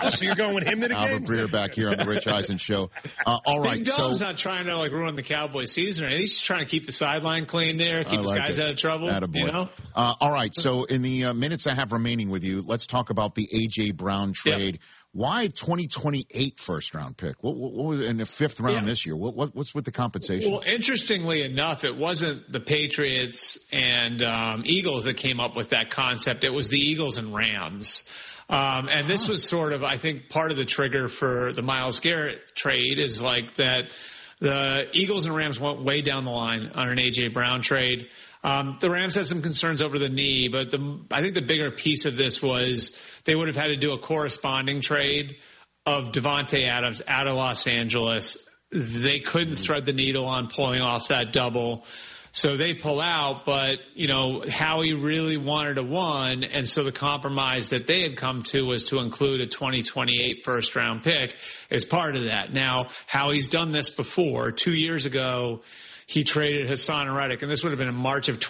Oh, so you're going with him to the Albert game? Breer back here on the Rich Eisen Show. All right. Big Dom's not trying to ruin the Cowboys season. He's trying to keep the sideline clean there, keep his guys out of trouble. Attaboy. All right. So in the minutes I have remaining with you, let's talk about the A.J. Brown trade. Yep. Why 2028 first-round pick? What was in the fifth round this year? What's with the compensation? Well, interestingly enough, it wasn't the Patriots and Eagles that came up with that concept. It was the Eagles and Rams. And this was sort of, I think, part of the trigger for the Myles Garrett trade is that the Eagles and Rams went way down the line on an A.J. Brown trade. The Rams had some concerns over the knee, but I think the bigger piece of this was they would have had to do a corresponding trade of Devontae Adams out of Los Angeles. They couldn't thread the needle on pulling off that double. So they pull out, but, Howie really wanted a one, and so the compromise that they had come to was to include a 2028 first-round pick as part of that. Now, Howie's done this before. 2 years ago, he traded Hassan Reddick, and this would have been in March of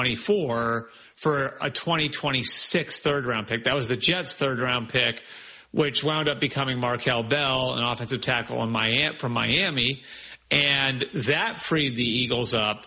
2024 for a 2026 third-round pick. That was the Jets' third-round pick, which wound up becoming Markel Bell, an offensive tackle from Miami, and that freed the Eagles up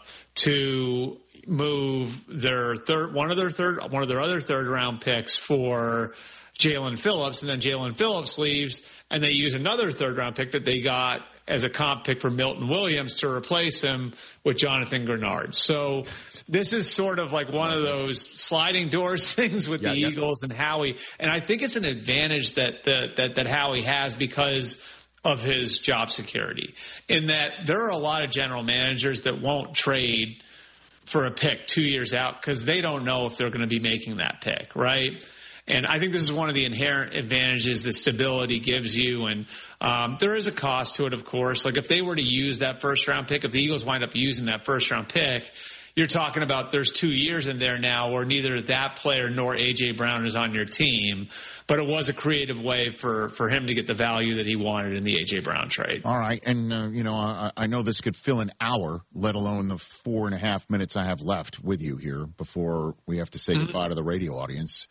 to move one of their other third-round picks for Jalen Phillips, and then Jalen Phillips leaves, and they use another third-round pick that they got as a comp pick for Milton Williams to replace him with Jonathan Grenard. So this is sort of like one of those sliding doors things with the Eagles and Howie. And I think it's an advantage that Howie has because of his job security, in that there are a lot of general managers that won't trade for a pick 2 years out because they don't know if they're going to be making that pick, right? And I think this is one of the inherent advantages that stability gives you. And there is a cost to it, of course. Like if they were to use that first-round pick, if the Eagles wind up using that first-round pick, you're talking about there's 2 years in there now where neither that player nor A.J. Brown is on your team. But it was a creative way for him to get the value that he wanted in the A.J. Brown trade. All right. And, I know this could fill an hour, let alone the 4.5 minutes I have left with you here before we have to say goodbye to the radio audience.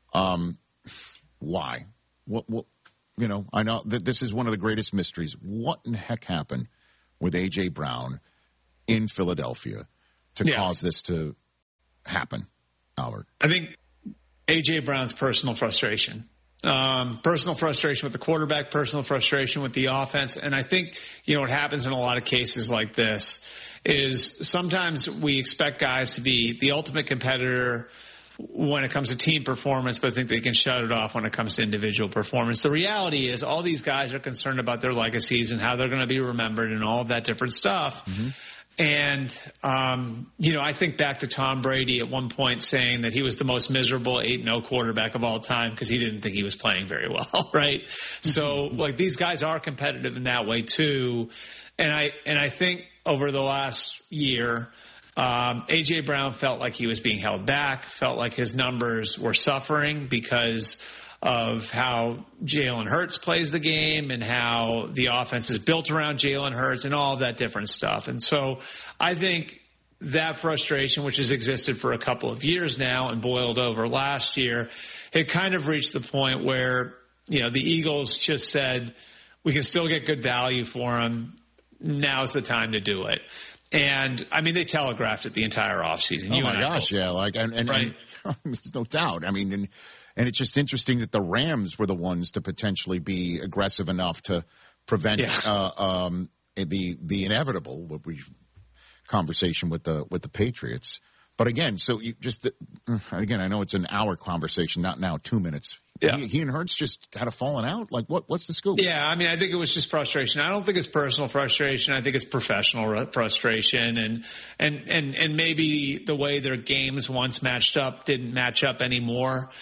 Why? What, I know that this is one of the greatest mysteries. What in the heck happened with A.J. Brown in Philadelphia to cause this to happen, Albert? I think A.J. Brown's personal frustration. Personal frustration with the quarterback, personal frustration with the offense. And I think, what happens in a lot of cases like this is sometimes we expect guys to be the ultimate competitor when it comes to team performance, but I think they can shut it off when it comes to individual performance. The reality is all these guys are concerned about their legacies and how they're going to be remembered and all of that different stuff. Mm-hmm. And, I think back to Tom Brady at one point saying that he was the most miserable 8-0 quarterback of all time because he didn't think he was playing very well, right? So, these guys are competitive in that way too. And I think over the last year, A.J. Brown felt like he was being held back, felt like his numbers were suffering because of how Jalen Hurts plays the game and how the offense is built around Jalen Hurts and all of that different stuff. And so I think that frustration, which has existed for a couple of years now and boiled over last year, it kind of reached the point where, the Eagles just said, we can still get good value for him. Now's the time to do it. And they telegraphed it the entire offseason. Oh my gosh, yeah, right? And there's no doubt. And it's just interesting that the Rams were the ones to potentially be aggressive enough to prevent the inevitable conversation with the Patriots. But again, I know it's an hour conversation, not now 2 minutes. Yeah. He and Hurts just had a falling out? Like, what's the scoop? Yeah, I think it was just frustration. I don't think it's personal frustration. I think it's professional frustration. And maybe the way their games once matched up didn't match up anymore.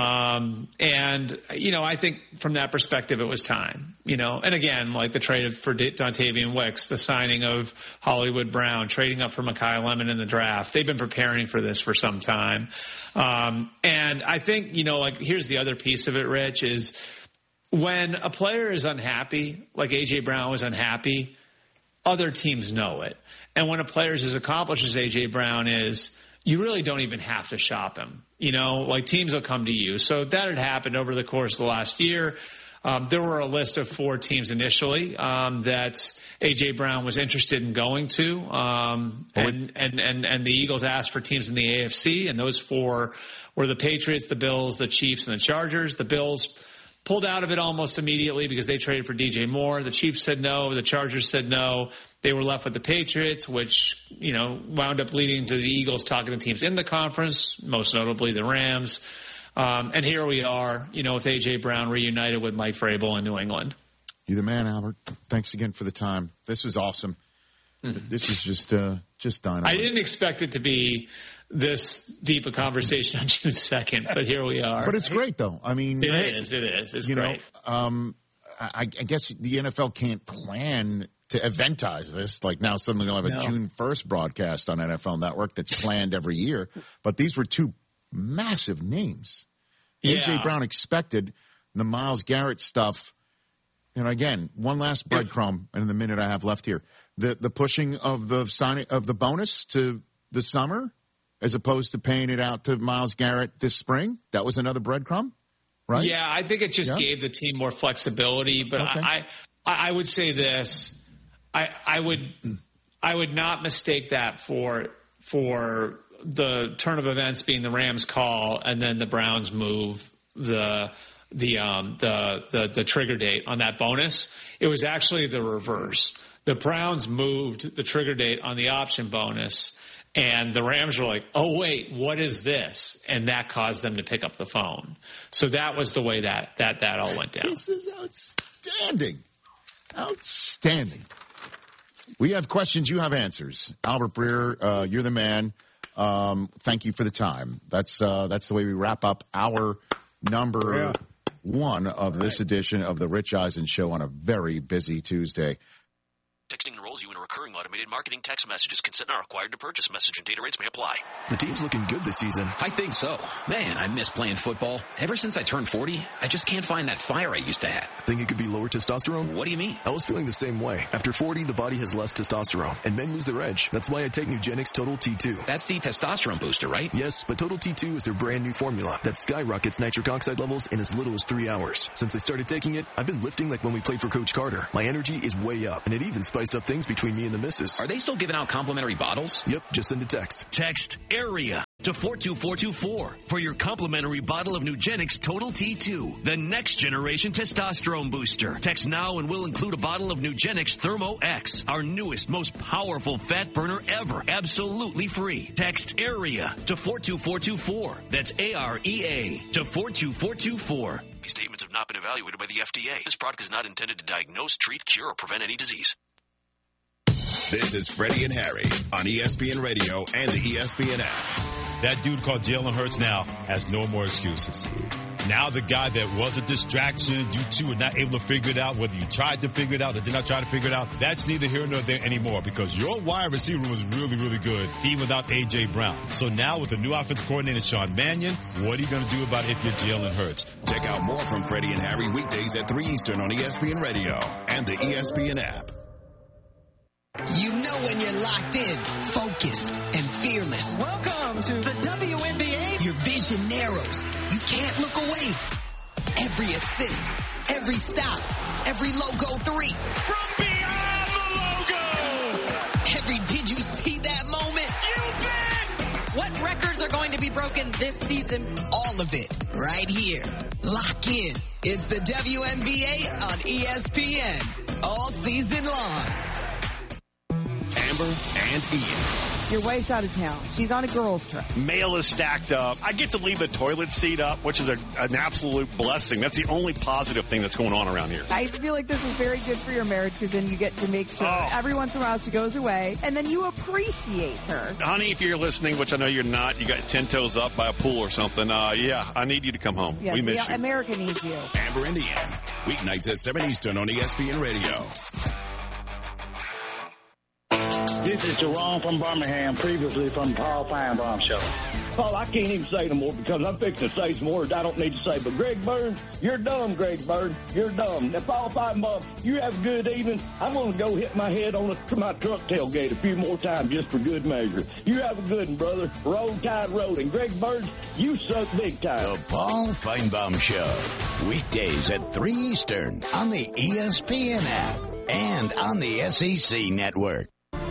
I think from that perspective, it was time, and again, like the trade for Dontavian Wicks, the signing of Hollywood Brown, trading up for Mekhi Lemon in the draft. They've been preparing for this for some time. And I think, here's the other piece of it, Rich, is when a player is unhappy, like A.J. Brown was unhappy, other teams know it. And when a player is as accomplished as A.J. Brown is, you really don't even have to shop him. Teams will come to you. So that had happened over the course of the last year. There were a list of 4 teams initially that A.J. Brown was interested in going to, and the Eagles asked for teams in the AFC, and those 4 were the Patriots, the Bills, the Chiefs, and the Chargers. The Bills pulled out of it almost immediately because they traded for DJ Moore. The Chiefs said no. The Chargers said no. They were left with the Patriots, which, wound up leading to the Eagles talking to teams in the conference, most notably the Rams. And here we are, with A.J. Brown reunited with Mike Vrabel in New England. You're the man, Albert. Thanks again for the time. This was awesome. This is just dynamite. I didn't expect it to be this deep a conversation on June 2nd, but here we are. But it's great, though. I mean, it is. It's great. I guess the NFL can't plan to eventize this. Like now suddenly they'll have a June 1st broadcast on NFL Network that's planned every year. But these were 2 massive names. A.J. Brown expected the Myles Garrett stuff. And again, one last breadcrumb in the minute I have left here. The pushing of the signing of the bonus to the summer as opposed to paying it out to Myles Garrett this spring. That was another breadcrumb, right? Yeah, I think it just gave the team more flexibility. But I would say this. I would not mistake that for the turn of events being the Rams call and then the Browns move the trigger date on that bonus. It was actually the reverse. The Browns moved the trigger date on the option bonus, and the Rams were like, oh, wait, what is this? And that caused them to pick up the phone. So that was the way that all went down. This is outstanding. Outstanding. We have questions. You have answers. Albert Breer, you're the man. Thank you for the time. That's the way we wrap up our number 1 of this edition of the Rich Eisen Show on a very busy Tuesday. Texting enrolls you in a recurring automated marketing text messages. Consent not required to purchase. Message and data rates may apply. The team's looking good this season. I think so. Man, I miss playing football. Ever since I turned 40, I just can't find that fire I used to have. Think it could be lower testosterone? What do you mean? I was feeling the same way. After 40, the body has less testosterone, and men lose their edge. That's why I take Nugenix Total T2. That's the testosterone booster, right? Yes, but Total T2 is their brand new formula that skyrockets nitric oxide levels in as little as 3 hours. Since I started taking it, I've been lifting like when we played for Coach Carter. My energy is way up, and it even spiced up things between me and the missus. Are they still giving out complimentary bottles? Yep, just send a text. Text AREA to 42424 for your complimentary bottle of Nugenix Total T2, the next generation testosterone booster. Text now and we'll include a bottle of Nugenix Thermo X, our newest, most powerful fat burner ever, absolutely free. Text AREA to 42424. That's AREA to 42424. These statements have not been evaluated by the FDA. This product is not intended to diagnose, treat, cure, or prevent any disease. This is Freddie and Harry on ESPN Radio and the ESPN app. That dude called Jalen Hurts now has no more excuses. Now the guy that was a distraction, you two are not able to figure it out, whether you tried to figure it out or did not try to figure it out, that's neither here nor there anymore because your wide receiver room was really, really good, even without A.J. Brown. So now with the new offensive coordinator, Sean Mannion, what are you going to do about it if you're Jalen Hurts? Check out more from Freddie and Harry weekdays at 3 Eastern on ESPN Radio and the ESPN app. You know when you're locked in, focused, and fearless. Welcome to the WNBA. Your vision narrows. You can't look away. Every assist, every stop, every logo 3. From beyond the logo. Every did you see that moment? You bet. What records are going to be broken this season? All of it right here. Lock in. It's the WNBA on ESPN all season long. Amber and Ian. Your wife's out of town. She's on a girls' trip. Mail is stacked up. I get to leave the toilet seat up, which is an absolute blessing. That's the only positive thing that's going on around here. I feel like this is very good for your marriage because then you get to make sure every once in a while she goes away, and then you appreciate her. Honey, if you're listening, which I know you're not, you got 10 toes up by a pool or something, yeah, I need you to come home. Yes, we miss you. America needs you. Amber and Ian. Weeknights at 7 Eastern on ESPN Radio. This is Jerome from Birmingham, previously from the Paul Feinbaum Show. Paul, I can't even say no more because I'm fixing to say some words I don't need to say. But Greg Burns, you're dumb, Greg Burns. You're dumb. Now, Paul Fightenbaum, you have a good evening. I'm going to go hit my head on my truck tailgate a few more times just for good measure. You have a good one, brother. Roll Tide Road. And Greg Burns, you suck big time. The Paul Finebaum Show. Weekdays at 3 Eastern on the ESPN app and on the SEC network.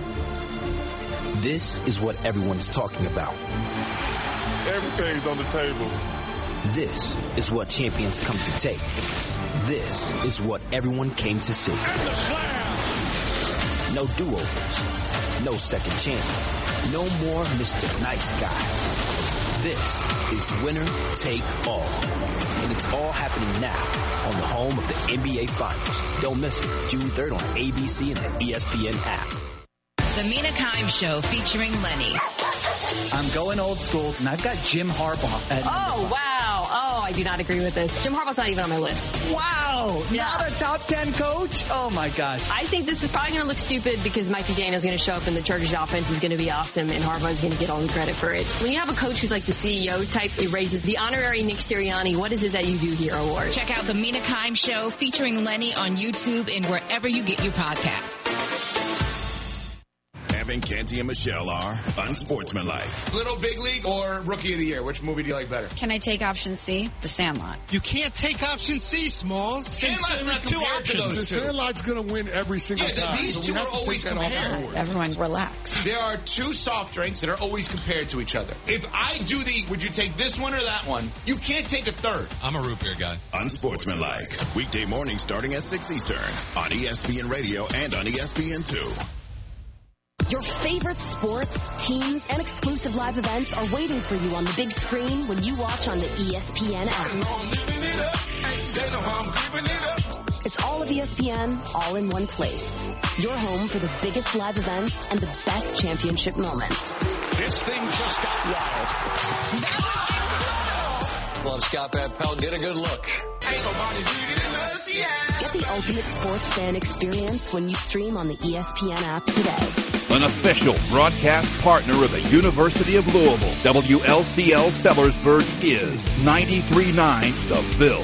This is what everyone's talking about. Everything's on the table. This is what champions come to take. This is what everyone came to see. And the slam! No do-overs. No second chances. No more Mr. Nice Guy. This is winner take all. And it's all happening now on the home of the NBA Finals. Don't miss it. June 3rd on ABC and the ESPN app. The Mina Kimes Show featuring Lenny. I'm going old school, and I've got Jim Harbaugh. Oh, wow. Oh, I do not agree with this. Jim Harbaugh's not even on my list. Wow. Yeah. Not a top 10 coach? Oh, my gosh. I think this is probably going to look stupid because Mike McDaniel's going to show up and the Chargers offense is going to be awesome and Harbaugh's going to get all the credit for it. When you have a coach who's like the CEO type, it raises the honorary Nick Sirianni, what is it that you do here award. Check out the Mina Kimes Show featuring Lenny on YouTube and wherever you get your podcasts. Evan, Canty, and Michelle are unsportsmanlike. Little Big League or Rookie of the Year? Which movie do you like better? Can I take option C? The Sandlot. You can't take option C, Smalls. Sandlot's not two options. The Sandlot's going to win every single time. These two are always compared. Everyone relax. There are two soft drinks that are always compared to each other. If I do would you take this one or that one? You can't take a third. I'm a root beer guy. Unsportsmanlike. Weekday morning starting at 6 Eastern on ESPN Radio and on ESPN2. Your favorite sports, teams, and exclusive live events are waiting for you on the big screen when you watch on the ESPN app. It's all of ESPN, all in one place. Your home for the biggest live events and the best championship moments. This thing just got wild. Love Scott Van Pelt. Get a good look. Get the ultimate sports fan experience when you stream on the ESPN app today. An official broadcast partner of the University of Louisville, WLCL Sellersburg is 93.9 The Ville.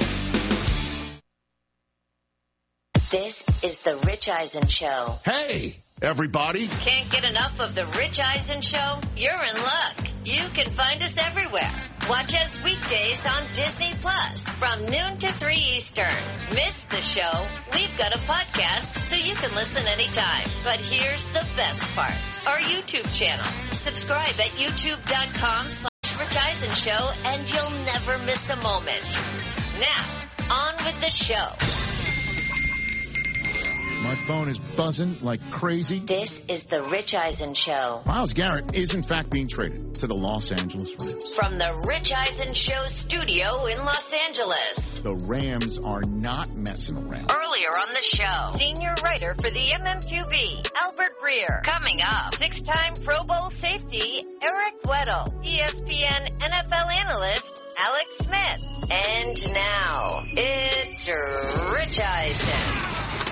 This is the Rich Eisen Show. Hey, everybody. Can't get enough of the Rich Eisen Show? You're in luck. You can find us everywhere. Watch us weekdays on Disney Plus from noon to 3 Eastern. Miss the show? We've got a podcast so you can listen anytime. But here's the best part. Our YouTube channel. Subscribe at youtube.com/Rich Eisen Show and you'll never miss a moment. Now, on with the show. My phone is buzzing like crazy. This is the Rich Eisen Show. Myles Garrett is, in fact, being traded to the Los Angeles Rams. From the Rich Eisen Show studio in Los Angeles. The Rams are not messing around. Earlier on the show, senior writer for the MMQB, Albert Breer. Coming up, 6-time Pro Bowl safety, Eric Weddle. ESPN NFL analyst, Alex Smith. And now, it's Rich Eisen.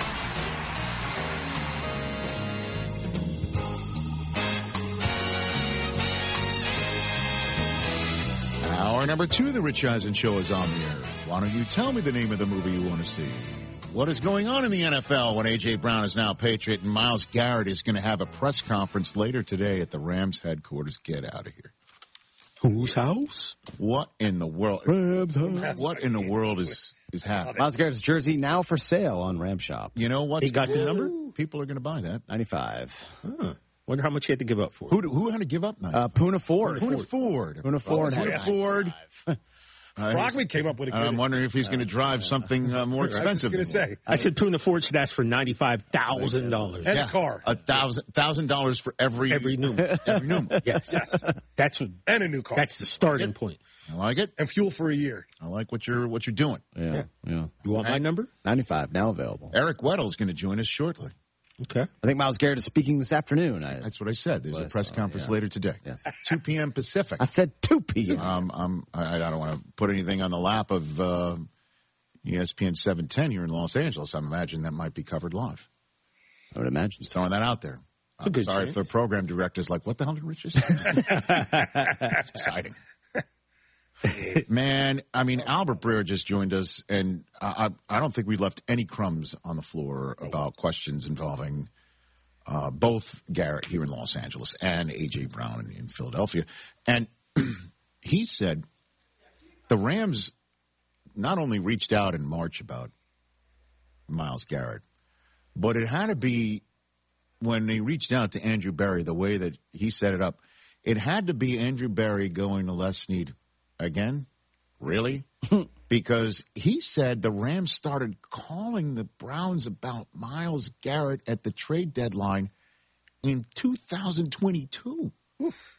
Hour number 2 of the Rich Eisen Show is on the air. Why don't you tell me the name of the movie you want to see? What is going on in the NFL when A.J. Brown is now a Patriot and Myles Garrett is going to have a press conference later today at the Rams headquarters? Get out of here. Whose house? What in the world? Rams house. What in the world is happening? Myles Garrett's jersey now for sale on Ram Shop. You know what? He got the number? People are going to buy that. 95. Huh. Wonder how much he had to give up for it. Who had to give up? Poona Ford. Poona Ford. Brockman came up with a good. I'm wondering if he's going to drive somthing more expensive. I was going to say. I said Poona Ford should ask for $95,000. That's a car. $1,000 for every Newman. Every Newman. Yes. That's what, and a new car. That's the starting point. I like it. And fuel for a year. I like what you're doing. Yeah. You want my number? 95 now available. Eric Weddle is going to join us shortly. Okay. I think Myles Garrett is speaking this afternoon. That's what I said. There's a press conference later today. Yes. 2 p.m. Pacific. I said 2 p.m. I don't want to put anything on the lap of ESPN 710 here in Los Angeles. I imagine that might be covered live. I would imagine. Just throwing that out there. I'm sorry if the program director's like, what the hell did Rich just say? Exciting. Man, I mean, Albert Breer just joined us, and I don't think we left any crumbs on the floor about questions involving both Garrett here in Los Angeles and A.J. Brown in Philadelphia. And he said the Rams not only reached out in March about Myles Garrett, but it had to be when they reached out to Andrew Berry, the way that he set it up, it had to be Andrew Berry going to Les Snead again? Really? Because he said the Rams started calling the Browns about Myles Garrett at the trade deadline in 2022. Oof.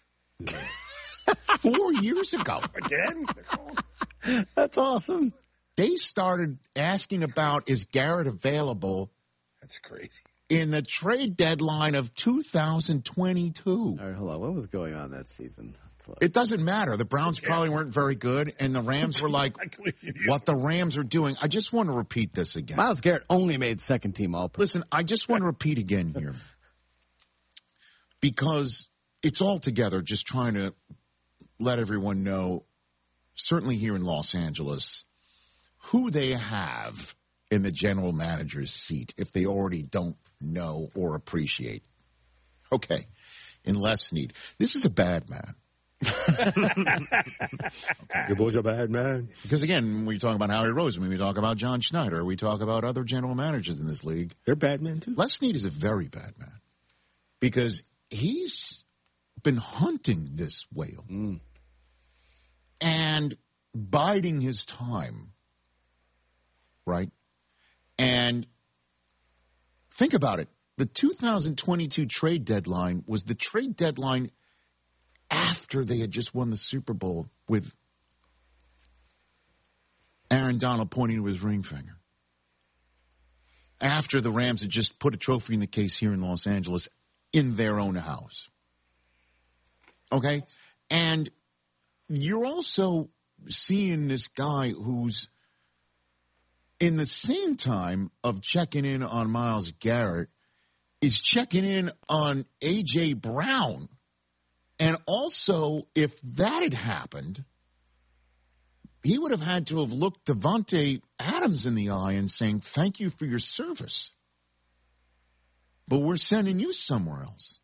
4 years ago. Again? That's awesome. They started asking about, is Garrett available? That's crazy. In the trade deadline of 2022. All right, hold on. What was going on that season? It doesn't matter. The Browns probably weren't very good, and the Rams were like, what the Rams are doing. I just want to repeat this again. Myles Garrett only made second-team All-Pro. Listen, I just want to repeat again here. Because it's all together just trying to let everyone know, certainly here in Los Angeles, who they have in the general manager's seat if they already don't know or appreciate. Okay, in Les Snead. This is a bad man. Your boy's a bad man. Because, again, we talk about Howie Roseman, we talk about John Schneider, we talk about other general managers in this league. They're bad men, too. Les Snead is a very bad man because he's been hunting this whale and biding his time, right? And think about it. The 2022 trade deadline was the trade deadline after they had just won the Super Bowl with Aaron Donald pointing to his ring finger. After the Rams had just put a trophy in the case here in Los Angeles in their own house. Okay? And you're also seeing this guy who's in the same time of checking in on Myles Garrett is checking in on A.J. Brown. And also, if that had happened, he would have had to have looked Devontae Adams in the eye and saying, thank you for your service, but we're sending you somewhere else.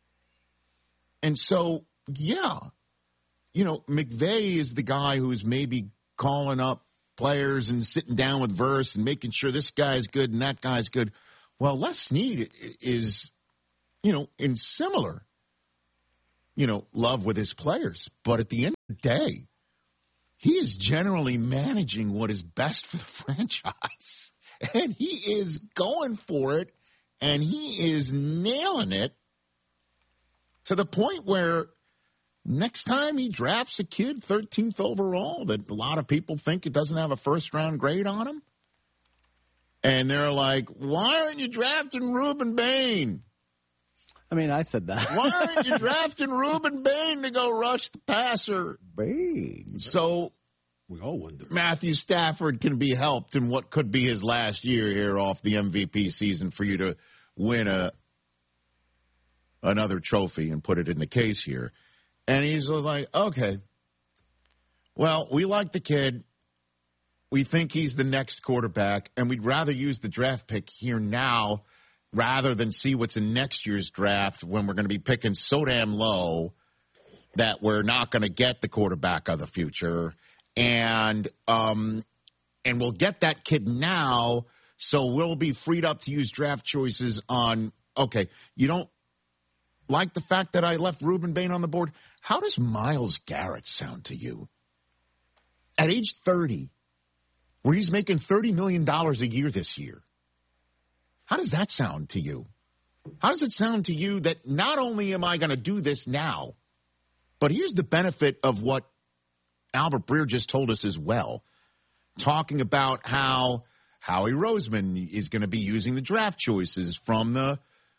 And so, yeah, you know, McVay is the guy who's maybe calling up players and sitting down with Verse and making sure this guy's good and that guy's good. Well, Les Snead is, you know, in similar, you know, love with his players. But at the end of the day, he is generally managing what is best for the franchise. And he is going for it, and he is nailing it to the point where next time he drafts a kid 13th overall that a lot of people think it doesn't have a first-round grade on him, and they're like, why aren't you drafting Reuben Bain? I mean, I said that. Why aren't you drafting Reuben Bain to go rush the passer? Bain. So we all wonder. Matthew Stafford can be helped in what could be his last year here off the MVP season for you to win another trophy and put it in the case here. And he's like, okay, well, we like the kid. We think he's the next quarterback, and we'd rather use the draft pick here now rather than see what's in next year's draft when we're going to be picking so damn low that we're not going to get the quarterback of the future. And we'll get that kid now, so we'll be freed up to use draft choices on, okay, you don't like the fact that I left Reuben Bain on the board? How does Myles Garrett sound to you? At age 30, where he's making $30 million a year this year, how does that sound to you? How does it sound to you that not only am I going to do this now, but here's the benefit of what Albert Breer just told us as well, talking about how Howie Roseman is going to be using the draft choices from the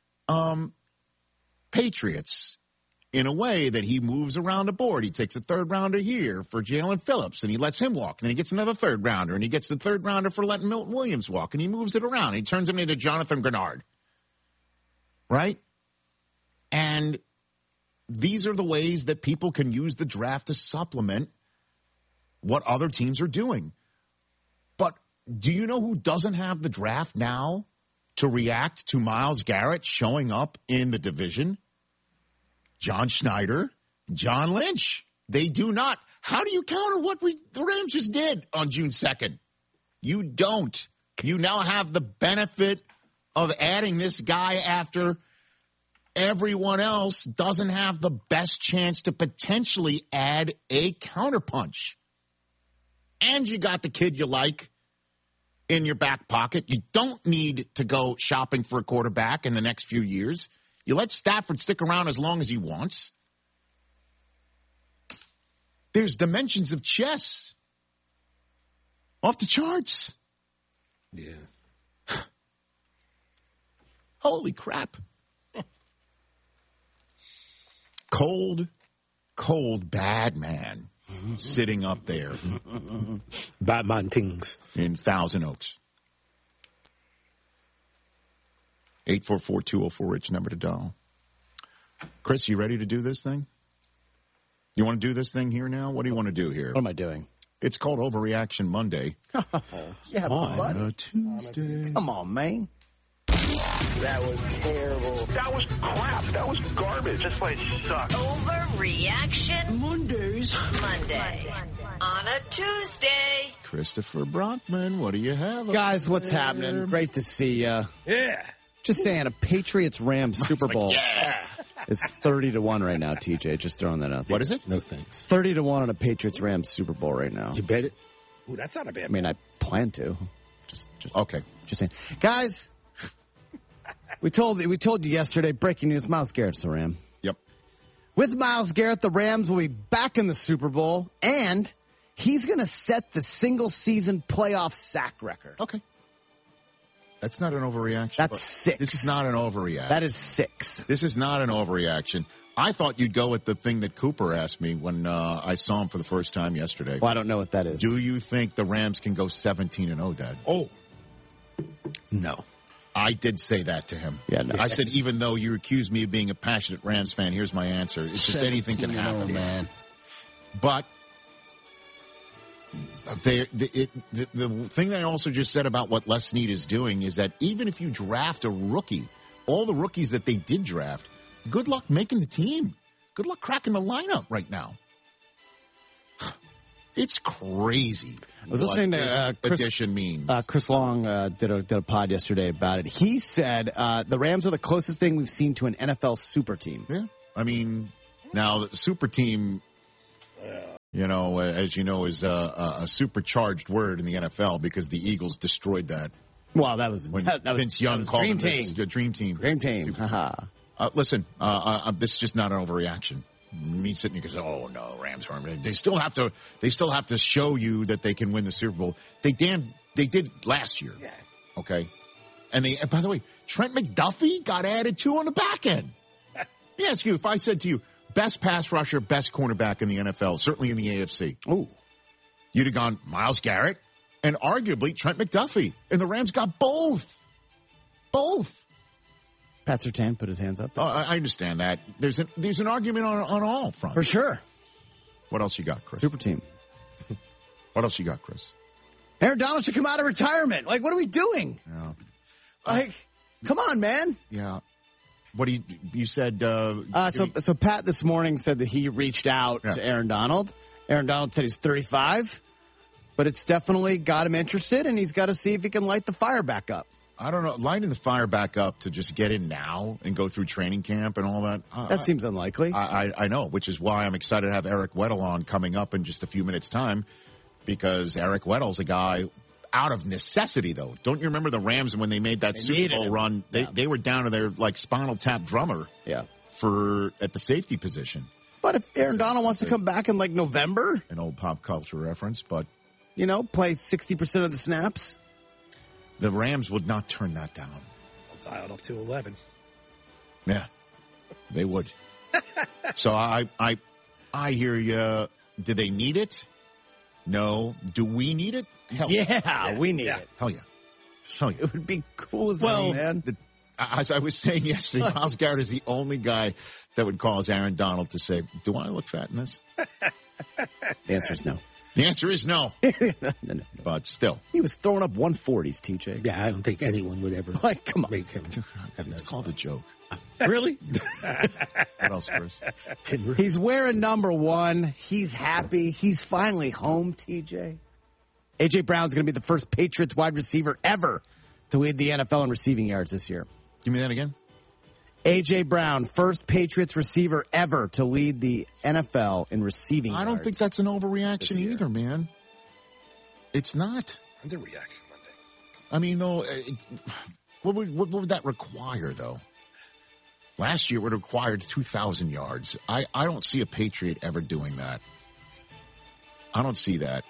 Patriots in a way that he moves around the board. He takes a third rounder here for Jalen Phillips, and he lets him walk. And then he gets another third rounder, and he gets the third rounder for letting Milton Williams walk, and he moves it around. He turns him into Jonathan Grenard. Right? And these are the ways that people can use the draft to supplement what other teams are doing. But do you know who doesn't have the draft now to react to Myles Garrett showing up in the division? John Schneider, John Lynch. They do not. How do you counter what the Rams just did on June 2nd? You don't. You now have the benefit of adding this guy after everyone else doesn't have the best chance to potentially add a counterpunch. And you got the kid you like in your back pocket. You don't need to go shopping for a quarterback in the next few years. You let Stafford stick around as long as he wants. There's dimensions of chess. Off the charts. Yeah. Holy crap. Cold, bad man sitting up there. Batman things. In Thousand Oaks. 844-204-RICH, number to dial. Chris, you ready to do this thing? You want to do this thing here now? What do you want to do here? What am I doing? It's called Overreaction Monday. Yeah, on a Tuesday. Come on, man. That was terrible. That was crap. That was garbage. This place sucks. Overreaction Mondays. Monday. On a Tuesday. Christopher Brockman, what do you have? Guys, what's happening? Great to see you. Yeah. Just saying, a Patriots-Rams Super Bowl is 30-1 right now, TJ. Just throwing that out there. What is it? No thanks. 30-1 on a Patriots-Rams Super Bowl right now. You bet it? Ooh, that's not a bad I mean, I plan to. Just okay. Just saying. Guys, we told you yesterday, breaking news, Myles Garrett's the Ram. Yep. With Myles Garrett, the Rams will be back in the Super Bowl, and he's going to set the single-season playoff sack record. Okay. That's not an overreaction. That's 6. This is not an overreaction. That is 6. This is not an overreaction. I thought you'd go with the thing that Cooper asked me when I saw him for the first time yesterday. Well, I don't know what that is. Do you think the Rams can go 17-0, Dad? Oh. No. I did say that to him. Yeah, no. I said, even though you accuse me of being a passionate Rams fan, here's my answer. It's just anything can happen, man. But the thing that I also just said about what Les Snead is doing is that even if you draft a rookie, all the rookies that they did draft, good luck making the team. Good luck cracking the lineup right now. It's crazy. I was listening to Chris, addition means. Chris Long did a pod yesterday about it. He said the Rams are the closest thing we've seen to an NFL super team. Yeah. I mean, now the super team, you know, as you know, is a supercharged word in the NFL because the Eagles destroyed that. Well, that was when that Vince Young was called dream them team. the dream team. Dream team. Haha. Listen, this is just not an overreaction. Me sitting here goes, oh no, Rams aren't. They still have to show you that they can win the Super Bowl. They did last year. Yeah. Okay. And by the way, Trent McDuffie got added to on the back end. Yeah, it's you. If I said to you, best pass rusher, best cornerback in the NFL, certainly in the AFC. Ooh. You'd have gone Myles Garrett and arguably Trent McDuffie. And the Rams got both. Both. Pat Surtain put his hands up. Oh, I understand that. There's an argument on all fronts. For sure. What else you got, Chris? Super team. What else you got, Chris? Aaron Donald should come out of retirement. Like, what are we doing? Yeah. Like, come on, man. Yeah. What do you said? So Pat this morning said that he reached out to Aaron Donald. Aaron Donald said he's 35, but it's definitely got him interested, and he's got to see if he can light the fire back up. I don't know. Lighting the fire back up to just get in now and go through training camp and all that. That seems unlikely. I know, which is why I'm excited to have Eric Weddle on coming up in just a few minutes' time, because Eric Weddle's a guy out of necessity, though. Don't you remember the Rams when they made that Super Bowl run? They were down to their spinal tap drummer at the safety position. But if Aaron Donald wants to come back in November, an old pop culture reference, but play 60% of the snaps. The Rams would not turn that down. I'll dial it up to 11. Yeah, they would. So I hear you. Do they need it? No. Do we need it? Hell yeah, we need it. Hell yeah. Hell yeah. It would be cool as hell, man. as I was saying yesterday, Myles Garrett is the only guy that would cause Aaron Donald to say, do I look fat in this? The answer is no. The answer is no. No. But still. He was throwing up 140s, TJ. Yeah, I don't think anyone would ever come on. make him. It's called a joke. Really? What else, Chris? He's wearing number 1. He's happy. He's finally home, TJ. A.J. Brown's going to be the first Patriots wide receiver ever to lead the NFL in receiving yards this year. Give me that again. A.J. Brown, first Patriots receiver ever to lead the NFL in receiving yards. I don't think that's an overreaction either, man. It's not. Underreaction Monday. I mean, though, what would that require, though? Last year, it would have required 2,000 yards. I don't see a Patriot ever doing that. I don't see that.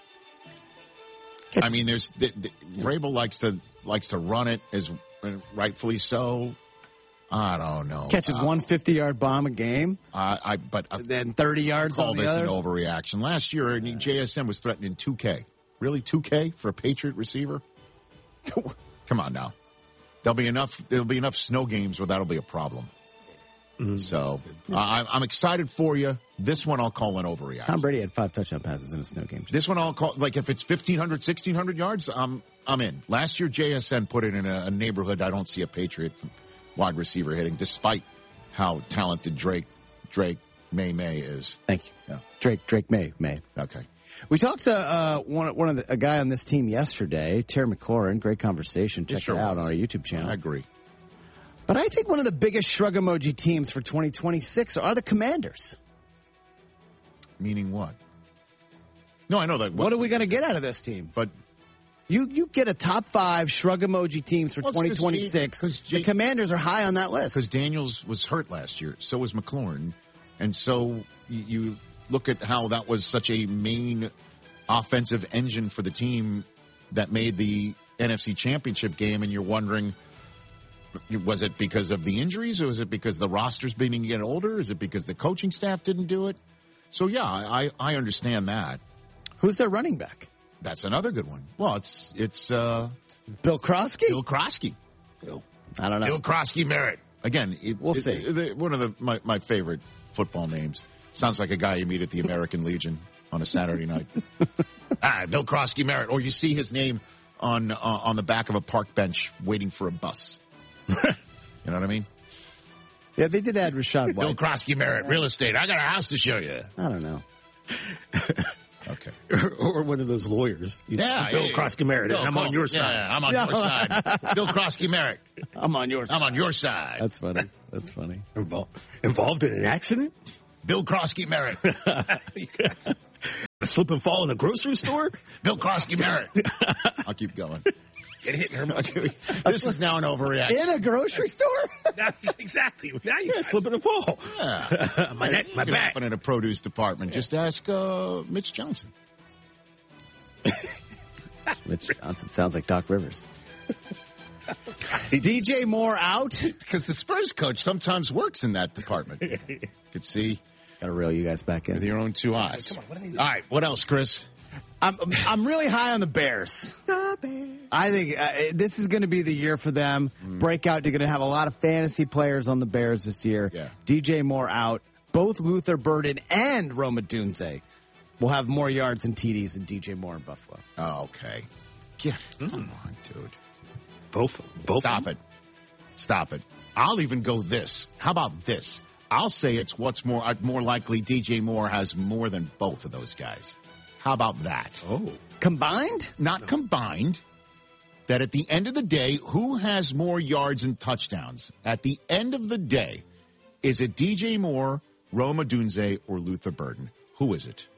I mean, there's Vrabel likes to run it, as rightfully so. I don't know. Catches 150-yard bomb a game. But then 30 yards on the others. Call this an overreaction. Last year, JSN was threatened in 2K. Really, 2K for a Patriot receiver? Come on now. There'll be enough snow games where that'll be a problem. Mm-hmm. So I'm excited for you. This one I'll call an overreaction. Tom Brady had 5 touchdown passes in a snow game. This one I'll call, like, if it's 1,500, 1,600 yards, I'm in. Last year, JSN put it in a neighborhood I don't see a Patriot wide receiver hitting, despite how talented Drake May is. Thank you. Yeah. Drake May. Okay. We talked to a guy on this team yesterday, Terry McLaurin. Great conversation. Check it out on our YouTube channel. I agree. But I think one of the biggest shrug emoji teams for 2026 are the Commanders. Meaning what? No, I know that. What are we going to get out of this team? But you get a top 5 shrug emoji teams for 2026. The Commanders are high on that list. Because Daniels was hurt last year. So was McLaurin. And so you look at how that was such a main offensive engine for the team that made the NFC Championship game, and you're wondering, was it because of the injuries, or was it because the roster's beginning to get older? Is it because the coaching staff didn't do it? So, yeah, I understand that. Who's their running back? That's another good one. Well, it's Bill Krosky? Bill Krosky. I don't know. Bill Krosky Merritt. Again, we'll see. One of my favorite football names. Sounds like a guy you meet at the American Legion on a Saturday night. Bill Krosky Merritt. Or you see his name on the back of a park bench waiting for a bus. You know what I mean? Yeah, they did add Rashad White. Bill Krosky Merritt, real estate. I got a house to show you. I don't know. Okay. Or one of those lawyers. Bill Krosky Merritt. I'm on your side. Yeah, I'm on your side. Bill Krosky Merritt. I'm on your side. I'm on your side. That's funny. Involved in an accident? Bill Krosky Merritt. A slip and fall in a grocery store? Bill Krosky Merritt. I'll keep going. Get hit in her mouth. This is now an overreaction. In a grocery store? Exactly. Now you got slip and fall. Yeah. my neck, my back. Happen in a produce department. Yeah. Just ask Mitch Johnson. Mitch Johnson sounds like Doc Rivers. DJ Moore out? Because the Spurs coach sometimes works in that department. Could see. Got to reel you guys back in. With your own 2 eyes. Come on, what are they doing? All right, what else, Chris? I'm really high on the Bears. I think this is going to be the year for them. Breakout. You're going to have a lot of fantasy players on the Bears this year. Yeah. DJ Moore out. Both Luther Burden and Rome Odunze will have more yards and TDs than DJ Moore in Buffalo. Oh, okay. Yeah. Come on, dude. Both. Stop it. I'll even go this. How about this? I'll say it's what's more likely DJ Moore has more than both of those guys. How about that? Oh. Combined? Not combined. That at the end of the day, who has more yards and touchdowns? At the end of the day, is it DJ Moore, Rome Odunze, or Luther Burden? Who is it?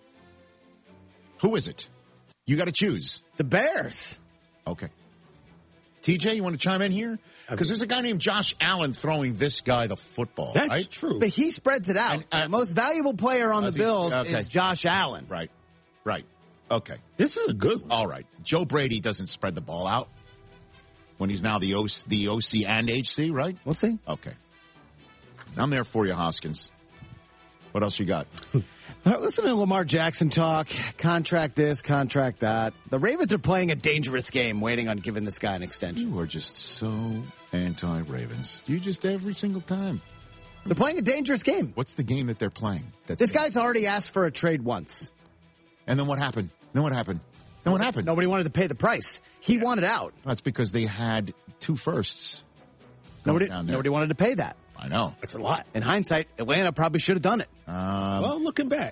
You got to choose. The Bears. Okay. TJ, you want to chime in here? Because there's a guy named Josh Allen throwing this guy the football. That's right? true. But he spreads it out. The most valuable player on the Bills is Josh Allen. Right. Okay. This is a good one. All right. Joe Brady doesn't spread the ball out when he's now the OC and HC, right? We'll see. Okay. I'm there for you, Hoskins. What else you got? Listen to Lamar Jackson talk. Contract this, contract that. The Ravens are playing a dangerous game, waiting on giving this guy an extension. You are just so anti-Ravens. You just every single time. They're playing a dangerous game. What's the game that they're playing? This guy's already asked for a trade once. And then what happened? Nobody wanted to pay the price. He wanted out. That's because they had 2 firsts. Nobody wanted to pay that. I know. That's a lot. In hindsight, Atlanta probably should have done it. Well, looking back.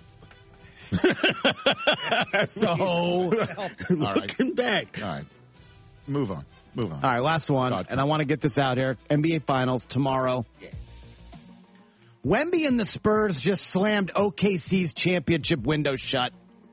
Looking back. All right. Move on. All right, last one. And I want to get this out here. NBA Finals tomorrow. Yeah. Wemby and the Spurs just slammed OKC's championship window shut.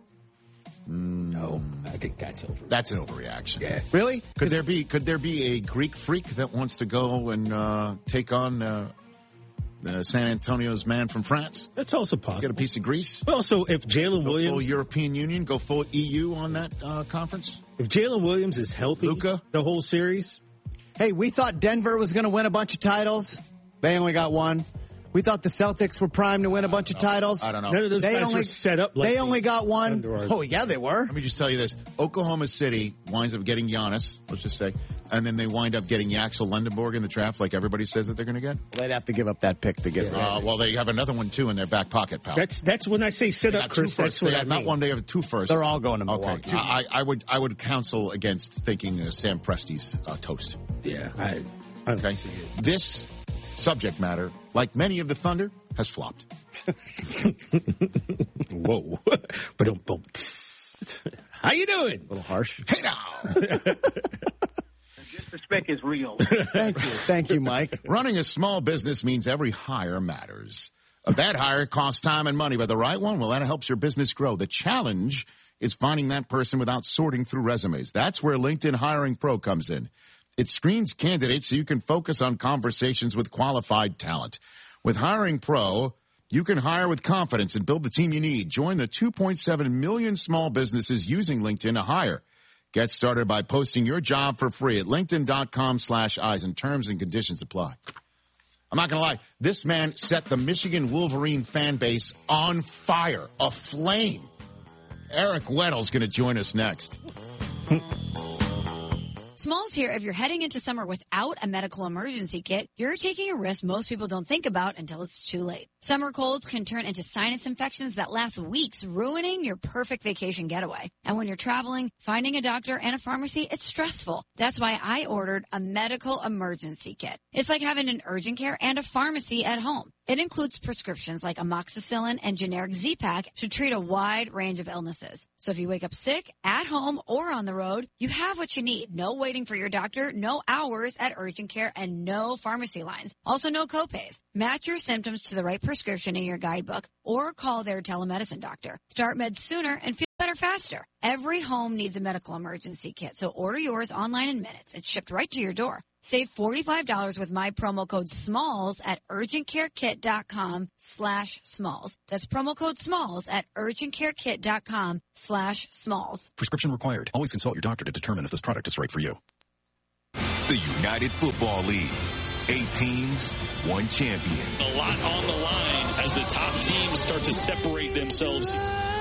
No, I think that's over. That's an overreaction. Yeah. Really? Could there be a Greek freak that wants to go and take on San Antonio's man from France? That's also possible. Get a piece of Greece. Also, if Jalen Williams, full European Union, go full EU on that conference. If Jalen Williams is healthy, Luka, the whole series. Hey, we thought Denver was going to win a bunch of titles. They only got one. We thought the Celtics were primed to win a bunch of titles. I don't know. None of those guys were set up like they only got one. Oh, yeah, they were. Let me just tell you this. Oklahoma City winds up getting Giannis, let's just say, and then they wind up getting Axel Lendenborg in the draft like everybody says that they're going to get. They'd have to give up that pick to get well, they have another one, too, in their back pocket, pal. That's when I say set up, Chris. That's what I mean. Not one, they have 2 firsts. They're all going to Milwaukee. Okay. I would counsel against thinking Sam Presti's toast. Yeah, I don't see it. This subject matter, like many of the Thunder, has flopped. Whoa. How you doing? A little harsh. Hey now. Disrespect is real. Thank you, Mike. Running a small business means every hire matters. A bad hire costs time and money, but the right one, well, that helps your business grow. The challenge is finding that person without sorting through resumes. That's where LinkedIn Hiring Pro comes in. It screens candidates so you can focus on conversations with qualified talent. With Hiring Pro, you can hire with confidence and build the team you need. Join the 2.7 million small businesses using LinkedIn to hire. Get started by posting your job for free at linkedin.com/Eisen. Terms and conditions apply. I'm not going to lie. This man set the Michigan Wolverine fan base on fire, aflame. Eric Weddle's going to join us next. Smalls here. If you're heading into summer without a medical emergency kit, you're taking a risk most people don't think about until it's too late. Summer colds can turn into sinus infections that last weeks, ruining your perfect vacation getaway. And when you're traveling, finding a doctor and a pharmacy, it's stressful. That's why I ordered a medical emergency kit. It's like having an urgent care and a pharmacy at home. It includes prescriptions like amoxicillin and generic Z-Pak to treat a wide range of illnesses. So if you wake up sick, at home, or on the road, you have what you need. No waiting for your doctor, no hours at urgent care, and no pharmacy lines. Also, no copays. Match your symptoms to the right prescription in your guidebook or call their telemedicine doctor. Start meds sooner and feel better faster. Every home needs a medical emergency kit, so order yours online in minutes. It's shipped right to your door. Save $45 with my promo code SMALLS at urgentcarekit.com/smalls. That's promo code SMALLS at urgentcarekit.com/smalls. Prescription required. Always consult your doctor to determine if this product is right for you. The United Football League. 8 teams, 1 champion. A lot on the line as the top teams start to separate themselves.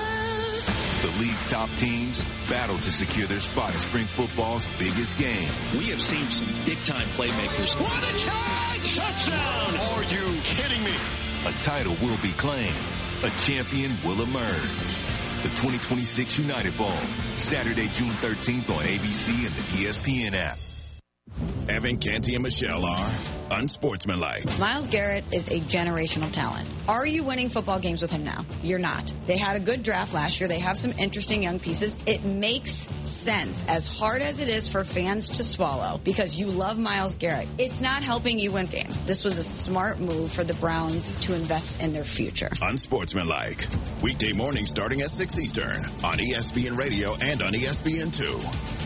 The league's top teams battle to secure their spot in spring football's biggest game. We have seen some big-time playmakers. What a catch! Touchdown! Are you kidding me? A title will be claimed. A champion will emerge. The 2026 United Bowl, Saturday, June 13th on ABC and the ESPN app. Evan, Canty, and Michelle are unsportsmanlike. Myles Garrett is a generational talent. Are you winning football games with him now? You're not. They had a good draft last year. They have some interesting young pieces. It makes sense, as hard as it is for fans to swallow, because you love Myles Garrett. It's not helping you win games. This was a smart move for the Browns to invest in their future. Unsportsmanlike. Weekday mornings starting at 6 Eastern on ESPN Radio and on ESPN2.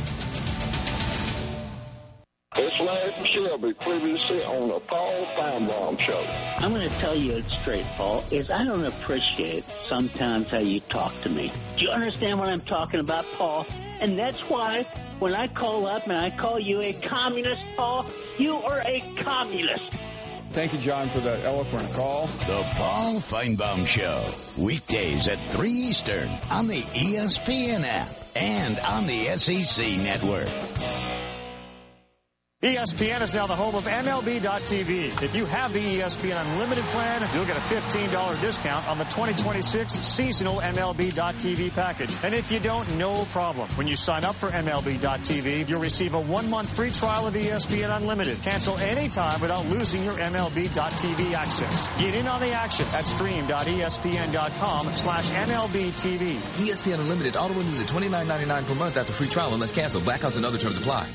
It's Larry Shelby, previously on the Paul Feinbaum Show. I'm going to tell you it straight, Paul, is I don't appreciate sometimes how you talk to me. Do you understand what I'm talking about, Paul? And that's why when I call up and I call you a communist, Paul, you are a communist. Thank you, John, for that eloquent call. The Paul Feinbaum Show. Weekdays at 3 Eastern on the ESPN app and on the SEC Network. ESPN is now the home of MLB.tv. If you have the ESPN Unlimited plan, you'll get a $15 discount on the 2026 seasonal MLB.tv package. And if you don't, no problem. When you sign up for MLB.tv, you'll receive a 1-month free trial of ESPN Unlimited. Cancel anytime without losing your MLB.tv access. Get in on the action at stream.espn.com/MLBTV. ESPN Unlimited auto renews at $29.99 per month after free trial unless canceled. Blackouts and other terms apply.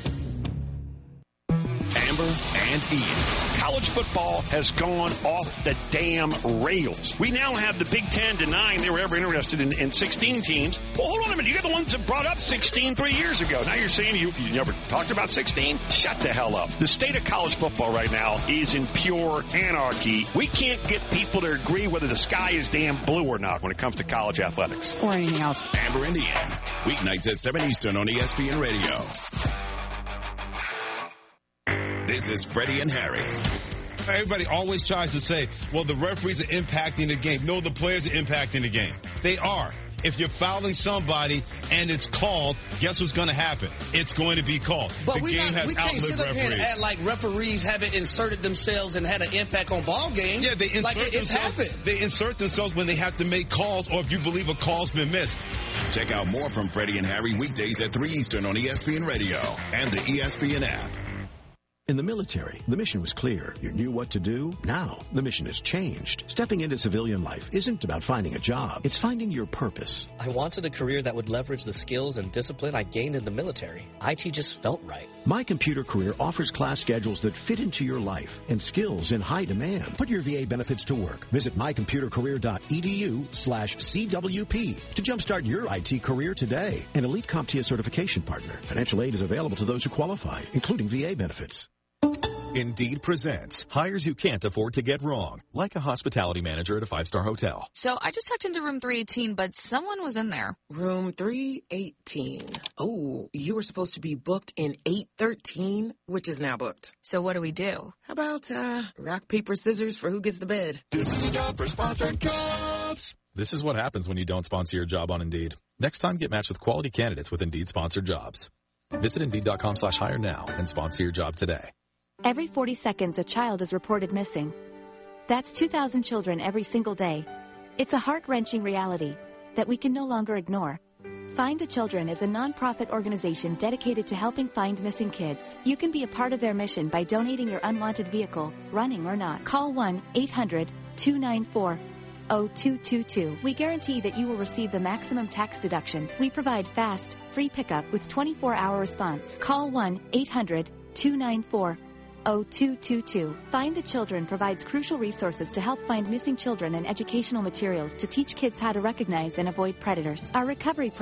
Amber and Ian. College football has gone off the damn rails. We now have the Big Ten denying they were ever interested in 16 teams. Well, hold on a minute. You're the ones that brought up 16 3 years ago. Now you're saying you never talked about 16? Shut the hell up. The state of college football right now is in pure anarchy. We can't get people to agree whether the sky is damn blue or not when it comes to college athletics. Or anything else. Amber and Ian. Weeknights at 7 Eastern on ESPN Radio. This is Freddie and Harry. Everybody always tries to say, well, the referees are impacting the game. No, the players are impacting the game. They are. If you're fouling somebody and it's called, guess what's going to happen? It's going to be called. But we can't sit up here and act like referees haven't inserted themselves and had an impact on ball games. Yeah, they insert it's happened. They insert themselves when they have to make calls or if you believe a call's been missed. Check out more from Freddie and Harry weekdays at 3 Eastern on ESPN Radio and the ESPN app. In the military, the mission was clear. You knew what to do. Now, the mission has changed. Stepping into civilian life isn't about finding a job. It's finding your purpose. I wanted a career that would leverage the skills and discipline I gained in the military. IT just felt right. My Computer Career offers class schedules that fit into your life and skills in high demand. Put your VA benefits to work. Visit mycomputercareer.edu/CWP to jumpstart your IT career today. An elite CompTIA certification partner. Financial aid is available to those who qualify, including VA benefits. Indeed presents hires you can't afford to get wrong, like a hospitality manager at a 5-star hotel. So I just checked into room 318, but someone was in there. Room 318. Oh, you were supposed to be booked in 813, which is now booked. So what do we do? How about rock, paper, scissors for who gets the bed? This is a job for sponsored jobs. This is what happens when you don't sponsor your job on Indeed. Next time, get matched with quality candidates with Indeed sponsored jobs. Visit Indeed.com/hire now and sponsor your job today. Every 40 seconds, a child is reported missing. That's 2,000 children every single day. It's a heart-wrenching reality that we can no longer ignore. Find the Children is a non-profit organization dedicated to helping find missing kids. You can be a part of their mission by donating your unwanted vehicle, running or not. Call 1-800-294-0222. We guarantee that you will receive the maximum tax deduction. We provide fast, free pickup with 24-hour response. Call 1-800-294-0222. Find the Children provides crucial resources to help find missing children and educational materials to teach kids how to recognize and avoid predators. Our recovery